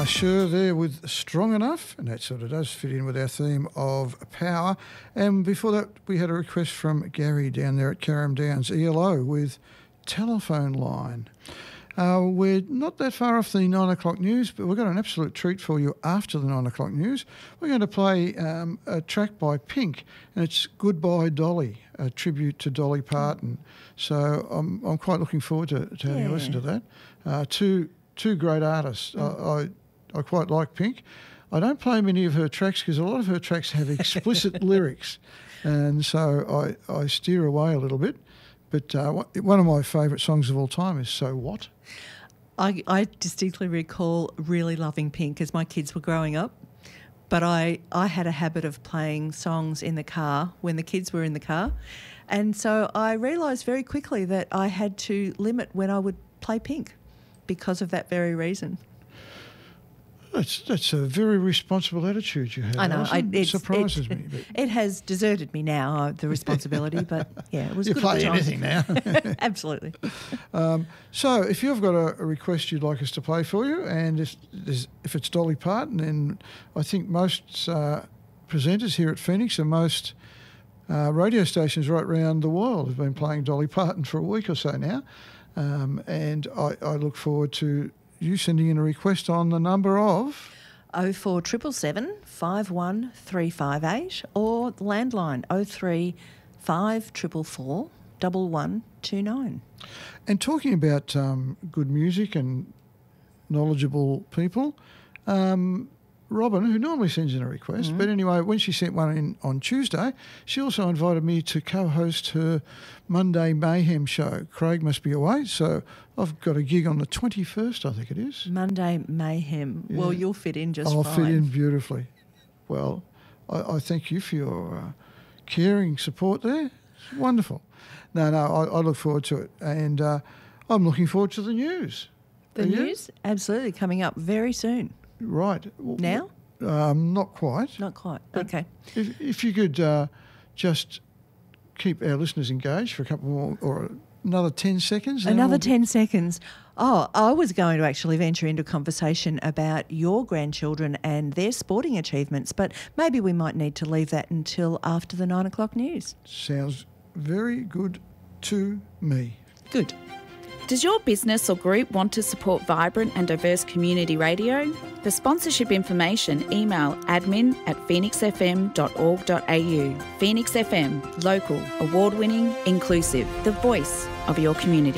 Sure there with Strong Enough, and that sort of does fit in with our theme of power. And before that, we had a request from Gary down there at Carrum Downs ELO with Telephone Line. We're not that far off the 9 o'clock news, but we've got an absolute treat for you after the 9 o'clock news. We're going to play a track by Pink, and it's Goodbye Dolly, a tribute to Dolly Parton. So I'm quite looking forward to having a listen to that. Two great artists. I quite like Pink. I don't play many of her tracks because a lot of her tracks have explicit lyrics, and so I steer away a little bit. But one of my favourite songs of all time is So What? I distinctly recall really loving Pink as my kids were growing up, but I had a habit of playing songs in the car when the kids were in the car, and so I realised very quickly that I had to limit when I would play Pink because of that very reason. That's a very responsible attitude you have. I know. It surprises me. But it has deserted me now, the responsibility, but yeah, it was good. You play anything now. Absolutely. So if you've got a request you'd like us to play for you, and if it's Dolly Parton, then I think most presenters here at Phoenix and most radio stations right around the world have been playing Dolly Parton for a week or so now. And I look forward to you sending in a request on the number of 0477 51358 or the landline 03 5444 1129. And talking about good music and knowledgeable people, Robin, who normally sends in a request, but anyway, when she sent one in on Tuesday, she also invited me to co-host her Monday Mayhem show. Craig must be away, so I've got a gig on the 21st, I think it is. Monday Mayhem. Yeah. Well, you'll fit in just fine. I'll fit in beautifully. Well, I thank you for your caring support there. It's wonderful. No, I look forward to it. And I'm looking forward to the news. The news? Absolutely, coming up very soon. Right. Now? Not quite. Not quite. Okay. If you could just keep our listeners engaged for a couple more or another 10 seconds. Another 10 seconds. Oh, I was going to actually venture into conversation about your grandchildren and their sporting achievements, but maybe we might need to leave that until after the 9 o'clock news. Sounds very good to me. Good. Does your business or group want to support vibrant and diverse community radio? For sponsorship information, email admin@phoenixfm.org.au. Phoenix FM, local, award-winning, inclusive, the voice of your community.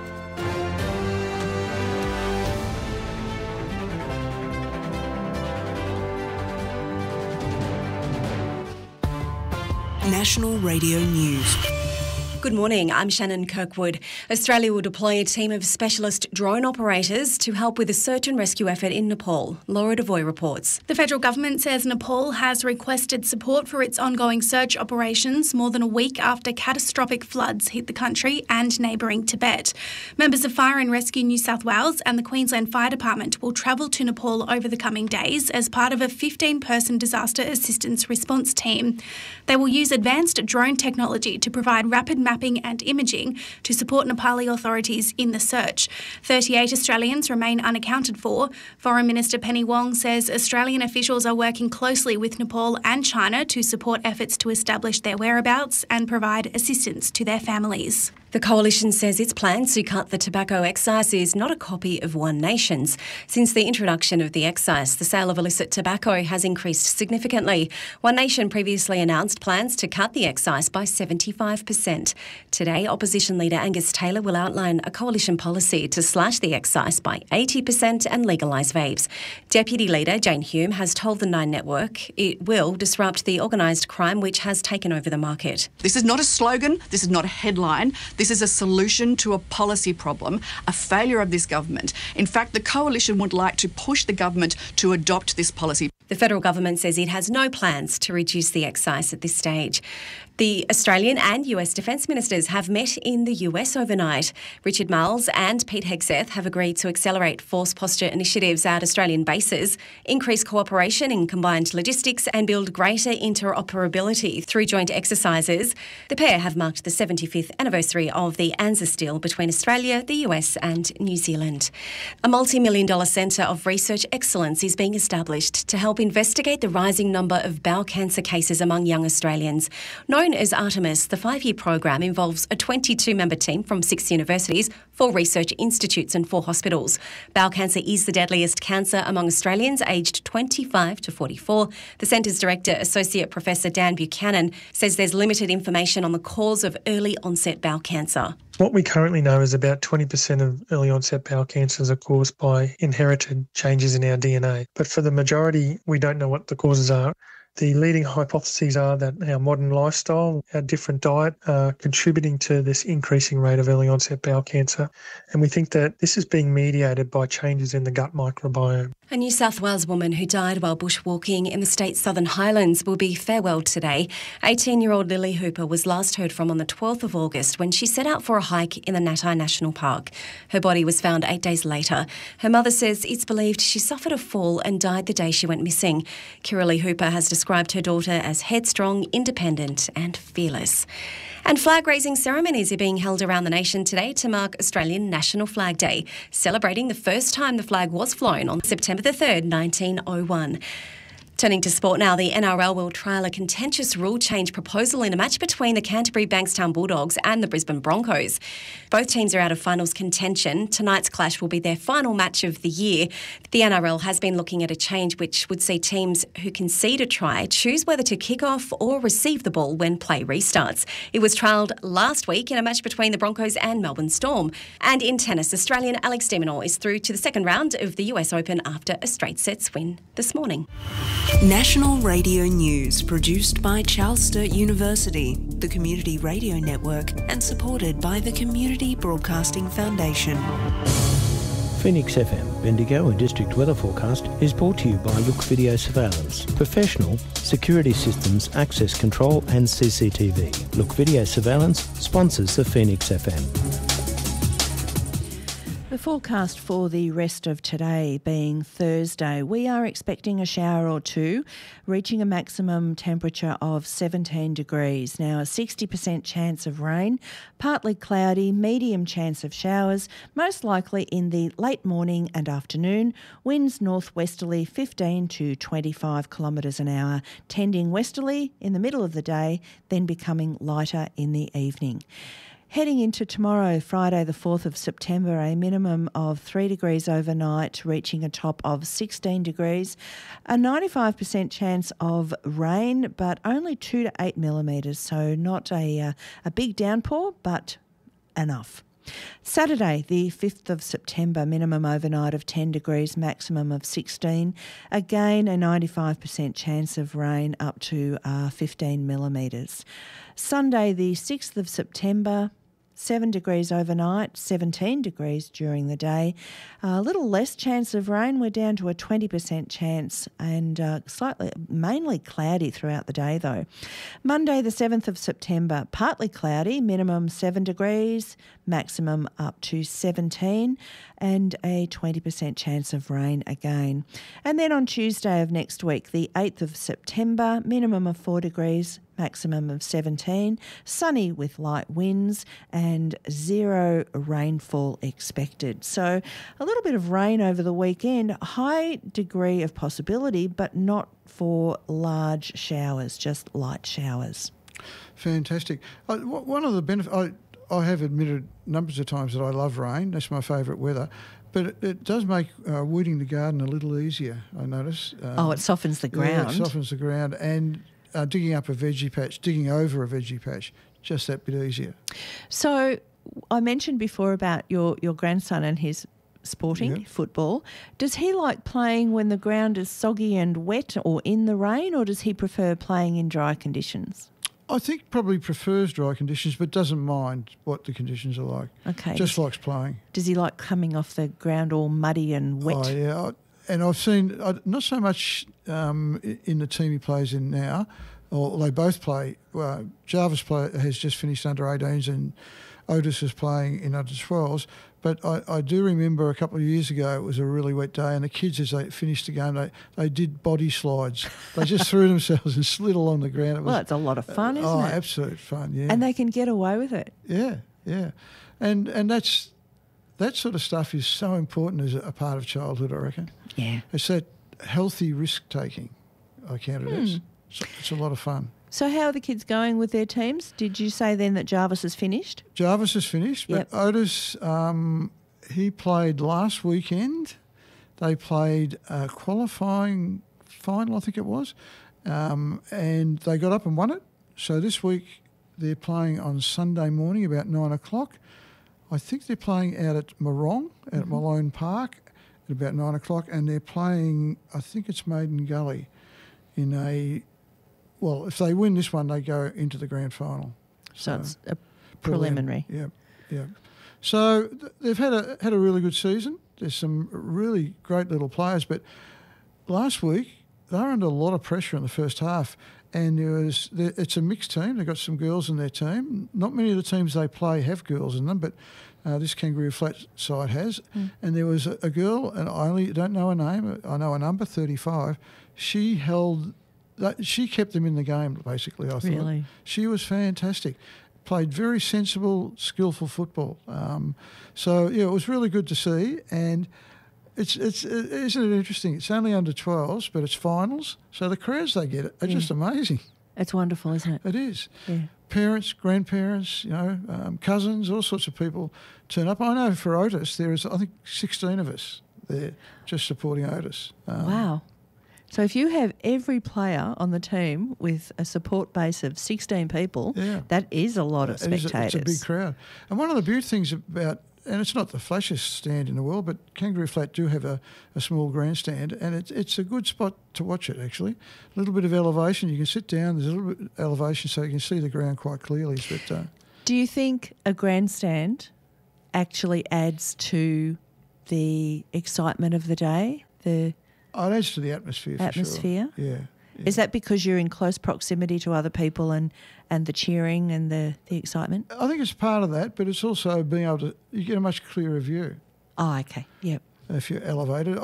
National Radio News. Good morning, I'm Shannon Kirkwood. Australia will deploy a team of specialist drone operators to help with the search and rescue effort in Nepal. Laura Devoy reports. The federal government says Nepal has requested support for its ongoing search operations more than a week after catastrophic floods hit the country and neighbouring Tibet. Members of Fire and Rescue New South Wales and the Queensland Fire Department will travel to Nepal over the coming days as part of a 15-person disaster assistance response team. They will use advanced drone technology to provide rapid mapping and imaging to support Nepali authorities in the search. 38 Australians remain unaccounted for. Foreign Minister Penny Wong says Australian officials are working closely with Nepal and China to support efforts to establish their whereabouts and provide assistance to their families. The Coalition says its plans to cut the tobacco excise is not a copy of One Nation's. Since the introduction of the excise, the sale of illicit tobacco has increased significantly. One Nation previously announced plans to cut the excise by 75%. Today, Opposition Leader Angus Taylor will outline a Coalition policy to slash the excise by 80% and legalise vapes. Deputy Leader Jane Hume has told the Nine Network it will disrupt the organised crime which has taken over the market. This is not a slogan, this is not a headline. This is a solution to a policy problem, a failure of this government. In fact, the Coalition would like to push the government to adopt this policy. The federal government says it has no plans to reduce the excise at this stage. The Australian and US defence ministers have met in the US overnight. Richard Marles and Pete Hegseth have agreed to accelerate force posture initiatives at Australian bases, increase cooperation in combined logistics and build greater interoperability through joint exercises. The pair have marked the 75th anniversary of the ANZUS deal between Australia, the US and New Zealand. A multi-million-dollar centre of research excellence is being established to help investigate the rising number of bowel cancer cases among young Australians. Known as Artemis, the 5-year program involves a 22-member team from 6 universities, 4 research institutes and 4 hospitals. Bowel cancer is the deadliest cancer among Australians aged 25 to 44. The centre's director, Associate Professor Dan Buchanan, says there's limited information on the cause of early onset bowel cancer. What we currently know is about 20% of early onset bowel cancers are caused by inherited changes in our DNA. But for the majority, we don't know what the causes are. The leading hypotheses are that our modern lifestyle, our different diet are contributing to this increasing rate of early onset bowel cancer. And we think that this is being mediated by changes in the gut microbiome. A New South Wales woman who died while bushwalking in the state's Southern Highlands will be farewelled today. 18-year-old Lily Hooper was last heard from on the 12th of August when she set out for a hike in the Natai National Park. Her body was found 8 days later. Her mother says it's believed she suffered a fall and died the day she went missing. Kirralie Hooper has described her daughter as headstrong, independent and fearless. And flag-raising ceremonies are being held around the nation today to mark Australian National Flag Day, celebrating the first time the flag was flown on September the 3rd, 1901. Turning to sport now, the NRL will trial a contentious rule change proposal in a match between the Canterbury Bankstown Bulldogs and the Brisbane Broncos. Both teams are out of finals contention. Tonight's clash will be their final match of the year. The NRL has been looking at a change which would see teams who concede a try choose whether to kick off or receive the ball when play restarts. It was trialled last week in a match between the Broncos and Melbourne Storm. And in tennis, Australian Alex de Minaur is through to the second round of the US Open after a straight sets win this morning. National Radio News, produced by Charles Sturt University, the Community Radio Network, and supported by the Community Broadcasting Foundation. Phoenix FM, Bendigo and District Weather Forecast is brought to you by Look Video Surveillance. Professional security systems, access control and CCTV. Look Video Surveillance sponsors the Phoenix FM. The forecast for the rest of today being Thursday, we are expecting a shower or two, reaching a maximum temperature of 17 degrees. Now, a 60% chance of rain, partly cloudy, medium chance of showers, most likely in the late morning and afternoon. Winds northwesterly 15 to 25 kilometres an hour, tending westerly in the middle of the day, then becoming lighter in the evening. Heading into tomorrow, Friday the 4th of September, a minimum of 3 degrees overnight, reaching a top of 16 degrees. A 95% chance of rain, but only 2 to 8 millimetres, so not a big downpour, but enough. Saturday, the 5th of September, minimum overnight of 10 degrees, maximum of 16. Again, a 95% chance of rain up to 15 millimetres. Sunday, the 6th of September, 7 degrees overnight, 17 degrees during the day. A little less chance of rain. We're down to a 20% chance and mainly cloudy throughout the day though. Monday the 7th of September, partly cloudy, minimum 7 degrees, maximum up to 17 and a 20% chance of rain again. And then on Tuesday of next week, the 8th of September, minimum of 4 degrees, maximum of 17, sunny with light winds and 0 rainfall expected. So a little bit of rain over the weekend, high degree of possibility, but not for large showers, just light showers. Fantastic. One of the benefits, I have admitted numbers of times that I love rain. That's my favourite weather. But it does make weeding the garden a little easier, I notice. It softens the ground. Yeah, it softens the ground. And digging up a veggie patch, digging over a veggie patch, just that bit easier. So I mentioned before about your grandson and his sporting football. Does he like playing when the ground is soggy and wet or in the rain, or does he prefer playing in dry conditions? I think probably prefers dry conditions, but doesn't mind what the conditions are like. Okay. Just likes playing. Does he like coming off the ground all muddy and wet? Oh, yeah. And I've seen, not so much in the team he plays in now, or they both play. Jarvis has just finished under 18s and Otis is playing in under 12s. But I do remember a couple of years ago it was a really wet day and the kids, as they finished the game, they did body slides. They just threw themselves and slid along the ground. Well, it's a lot of fun, isn't it? Oh, absolute fun, yeah. And they can get away with it. Yeah. And that sort of stuff is so important as a part of childhood, I reckon. Yeah. It's that healthy risk-taking, I count it as. It's a lot of fun. So how are the kids going with their teams? Did you say then that Jarvis has finished? Jarvis has finished, but Otis, he played last weekend. They played a qualifying final, I think it was, and they got up and won it. So this week they're playing on Sunday morning about 9 o'clock. I think they're playing out at Morong, at Malone Park at about 9 o'clock, and they're playing, I think it's Maiden Gully in a... Well, if they win this one, they go into the grand final. So it's a preliminary. Yeah. So they've had a really good season. There's some really great little players, but last week they were under a lot of pressure in the first half, and it's a mixed team. They've got some girls in their team. Not many of the teams they play have girls in them, but this Kangaroo Flat side has. And there was a girl, and I only don't know her name. I know her number, 35. She kept them in the game, basically, I thought. Really? She was fantastic. Played very sensible, skillful football. So, yeah, it was really good to see. And isn't it interesting? It's only under 12s, but it's finals. So the crowds they get are just amazing. It's wonderful, isn't it? It is. Yeah. Parents, grandparents, cousins, all sorts of people turn up. I know for Otis, there is, I think, 16 of us there just supporting Otis. Wow. So if you have every player on the team with a support base of 16 people, that is a lot of spectators. It's a big crowd. And one of the beautiful things about, and it's not the flashiest stand in the world, but Kangaroo Flat do have a small grandstand, and it's a good spot to watch it, actually. A little bit of elevation. You can sit down. There's a little bit of elevation so you can see the ground quite clearly. But do you think a grandstand actually adds to the excitement of the day? It adds to the atmosphere, for sure. Yeah. Is that because you're in close proximity to other people and the cheering and the excitement? I think it's part of that, but it's also being able to, you get a much clearer view. Oh, okay. Yep. If you're elevated.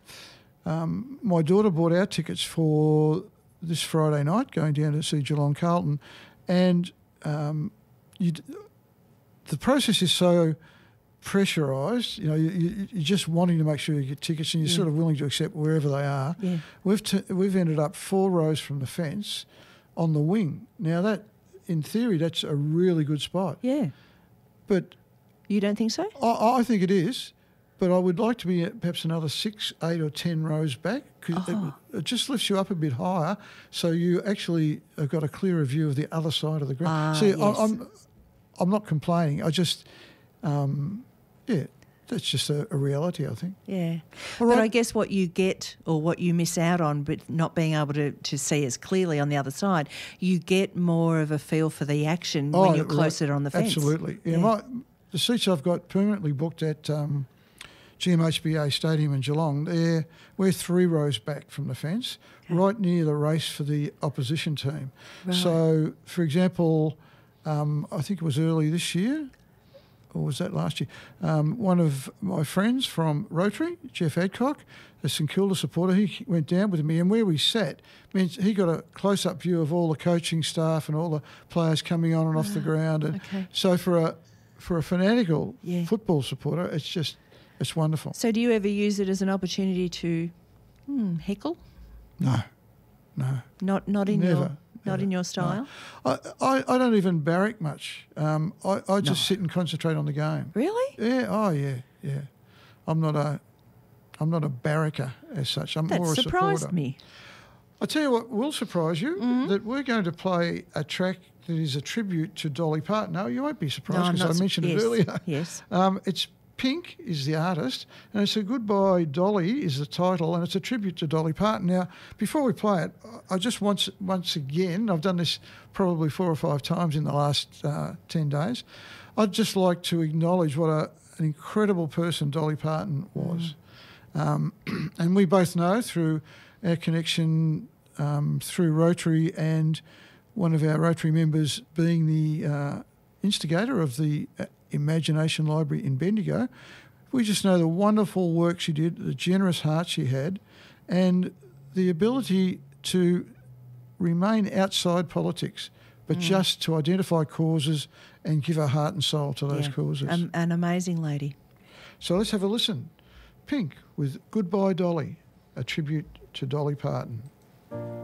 My daughter bought our tickets for this Friday night, going down to see Geelong Carlton, and the process is so pressurised. You're just wanting to make sure you get tickets, and you're sort of willing to accept wherever they are. Yeah. We've ended up 4 rows from the fence on the wing. Now that, in theory, that's a really good spot. Yeah. But you don't think so? I think it is, but I would like to be perhaps another 6, 8 or 10 rows back, because it just lifts you up a bit higher, so you actually have got a clearer view of the other side of the ground. See, yes. I'm not complaining. I just, that's just a reality, I think. Yeah. But I guess what you get or what you miss out on, but not being able to see as clearly on the other side, you get more of a feel for the action when you're closer on the fence. Absolutely. Yeah. The seats I've got permanently booked at GMHBA Stadium in Geelong, we're 3 rows back from the fence, right near the race for the opposition team. Right. So, for example, I think it was early this year, or was that last year? One of my friends from Rotary, Jeff Adcock, a St Kilda supporter, he went down with me, and where we sat means he got a close-up view of all the coaching staff and all the players coming on and off the ground. And so for a fanatical football supporter, it's wonderful. So do you ever use it as an opportunity to heckle? No. Not in Never. In your style? No. I don't even barrack much. I just sit and concentrate on the game. Really? Yeah. Oh, yeah. I'm not a barracker as such. I'm more a supporter. That surprised me. I tell you what will surprise you, that we're going to play a track that is a tribute to Dolly Parton. No, you won't be surprised because I mentioned it earlier. Yes. It's Pink is the artist, and it's a Goodbye Dolly is the title, and it's a tribute to Dolly Parton. Now, before we play it, I just once again, I've done this probably 4 or 5 times in the last 10 days, I'd just like to acknowledge what an incredible person Dolly Parton was. And we both know through our connection through Rotary, and one of our Rotary members being the instigator of the Imagination Library in Bendigo. We just know the wonderful work she did, the generous heart she had, and the ability to remain outside politics, but just to identify causes and give her heart and soul to those causes. An amazing lady. So let's have a listen. Pink with Goodbye Dolly, a tribute to Dolly Parton.